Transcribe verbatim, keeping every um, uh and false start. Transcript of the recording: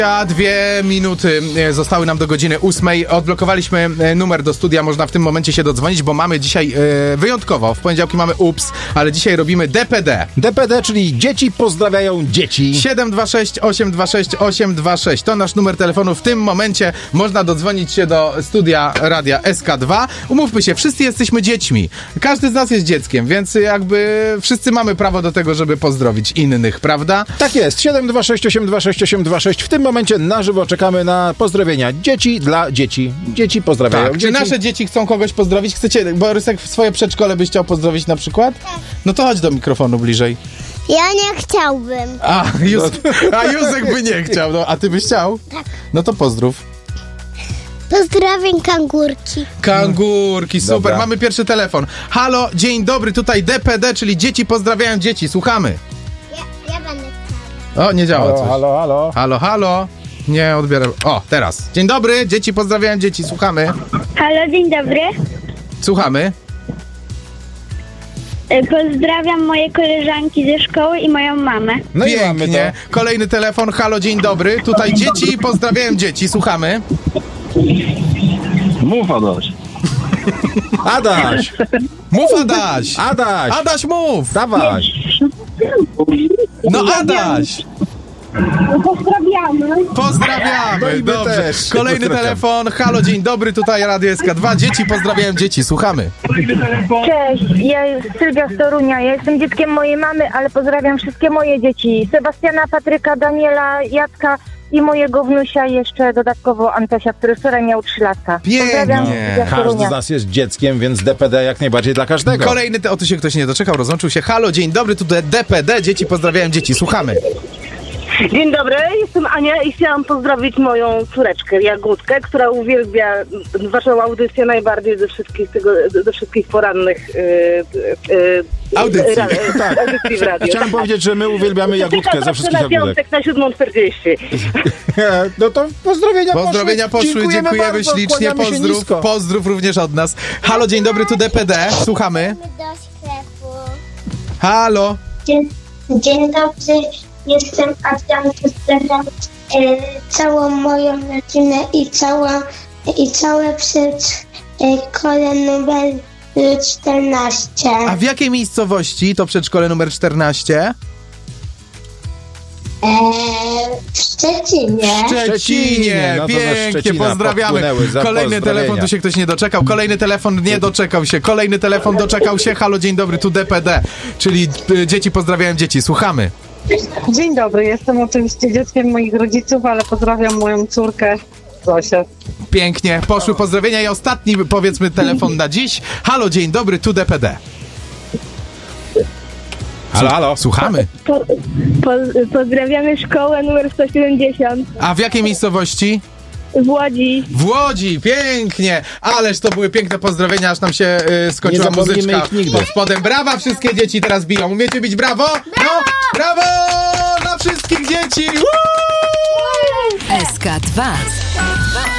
A dwie minuty zostały nam do godziny ósmej. Odblokowaliśmy numer do studia, można w tym momencie się dodzwonić, bo mamy dzisiaj e, wyjątkowo, w poniedziałki mamy ups, ale dzisiaj robimy D P D. D P D, czyli dzieci pozdrawiają dzieci. siedem dwa sześć osiem dwa sześć osiem dwa sześć to nasz numer telefonu. W tym momencie można dodzwonić się do studia Radia S K dwa. Umówmy się, wszyscy jesteśmy dziećmi. Każdy z nas jest dzieckiem, więc jakby wszyscy mamy prawo do tego, żeby pozdrowić innych, prawda? Tak jest, siedem dwa sześć osiem dwa sześć osiem dwa sześć. W tym momencie na żywo czekamy na pozdrowienia dzieci dla dzieci. Dzieci pozdrawiają Tak, dzieci. czy nasze dzieci chcą kogoś pozdrowić? Chcecie, Borysek, w swoje przedszkole byś chciał pozdrowić na przykład? No to chodź do mikrofonu bliżej. Ja nie chciałbym. A, Józef, a Józek by nie chciał, no, a ty byś chciał? Tak. No to pozdrów. Pozdrawiam kangurki. Kangurki, super. Dobra. Mamy pierwszy telefon. Halo, dzień dobry, tutaj D P D, czyli dzieci pozdrawiają dzieci. Słuchamy. Ja, ja będę chciała. O, nie działa Halo, coś. halo, halo. Halo, halo. Nie odbieram. O, teraz. Dzień dobry, dzieci pozdrawiają dzieci. Słuchamy. Halo, dzień dobry. Słuchamy. Pozdrawiam moje koleżanki ze szkoły i moją mamę. No i mamy Pięknie. Kolejny telefon. Halo, dzień dobry. Tutaj dzieci pozdrawiają dzieci. Słuchamy. Mów, Adaś. to. Adaś, Mów, Adaś. Adaś, Adaś, mów. dawaj. No, Adaś. Pozdrawiamy. Pozdrawiamy. No i my Dobrze. też. Kolejny Pozdrawiam. telefon. Halo, dzień dobry. Tutaj Radio S K dwa. Dzieci pozdrawiają dzieci. Słuchamy. Cześć, ja jestem Sylwia z Torunia. Ja jestem dzieckiem mojej mamy, ale pozdrawiam wszystkie moje dzieci. Sebastiana, Patryka, Daniela, Jacka i mojego wnusia jeszcze dodatkowo Antosia, który wczoraj miał trzy lata. Pozdrawiam Pięknie. Sylwia z Każdy Torunia. z nas jest dzieckiem, więc D P D jak najbardziej dla każdego. Kolejny, te... o tu się ktoś nie doczekał, rozłączył się. Halo, dzień dobry, tu D P D, dzieci pozdrawiają dzieci, słuchamy. Dzień dobry, jestem Ania i chciałam pozdrowić moją córeczkę Jagódkę, która uwielbia waszą audycję najbardziej ze wszystkich tego, ze wszystkich porannych yy, yy, Audycji. ra, Tak. audycji w radiu. Chciałem powiedzieć, że my uwielbiamy Jagódkę ze wszystkich na jagódek. piątek na siódmą czterdzieści. No to pozdrowienia Pozdrowienia poszły, Dziękujemy, dziękujemy bardzo, ślicznie, kłaniamy się pozdrów, nisko. pozdrów również od nas. Halo, dzień dobry, tu D P D, słuchamy. Do sklepu. Halo. Dzień, dzień dobry, jestem Adam. Pozdrawiam e, całą moją rodzinę i, cała, i całe przedszkole numer czternaście. A w jakiej miejscowości to przedszkole numer czternaście? E, w Szczecinie. W Szczecinie, Szczecinie, no to ze pięknie, Szczecina pozdrawiamy. popłynęły za Kolejny pozdrowienia. telefon, tu się ktoś nie doczekał, kolejny telefon nie doczekał się, kolejny telefon doczekał się. Halo, dzień dobry, tu D P D, czyli y, dzieci pozdrawiają dzieci, słuchamy. Dzień dobry, jestem oczywiście dzieckiem moich rodziców, ale pozdrawiam moją córkę Zosię. Pięknie, poszły pozdrowienia i ostatni, powiedzmy, telefon na dziś. Halo, dzień dobry, tu D P D. Halo, halo. Słuchamy. Po, po, pozdrawiamy szkołę numer sto siedemdziesiąt A w jakiej miejscowości? w Łodzi. W Łodzi, pięknie! Ależ to były piękne pozdrowienia, aż nam się y, skończyła Nie zapomnimy muzyczka ich nigdy. pod spodem. Brawa, wszystkie dzieci teraz biją. Umiecie bić brawo? No, brawo dla wszystkich dzieci! Woo! S K dwa.